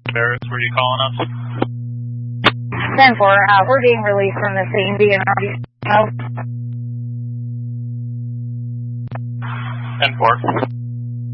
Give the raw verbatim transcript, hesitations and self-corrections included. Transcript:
Barris, where are you calling us? ten four, uh, we're being released from the scene. D N R. ten four.